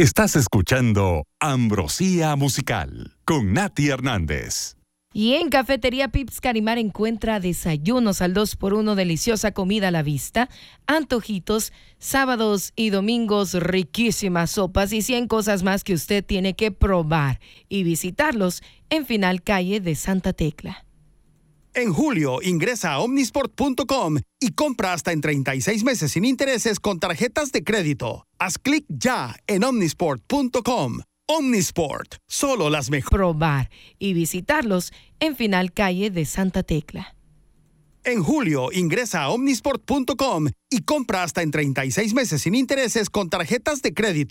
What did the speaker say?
Estás escuchando Ambrosía Musical con Nati Hernández. Y en Cafetería Pips Carimar encuentra desayunos al 2x1, deliciosa comida a la vista, antojitos, sábados y domingos, riquísimas sopas y 100 cosas más que usted tiene que probar y visitarlos en Final Calle de Santa Tecla. En julio, ingresa a omnisport.com y compra hasta en 36 meses sin intereses con tarjetas de crédito. Haz clic ya en omnisport.com. Omnisport, solo las mejores. Probar y visitarlos en Final Calle de Santa Tecla. En julio, ingresa a omnisport.com y compra hasta en 36 meses sin intereses con tarjetas de crédito.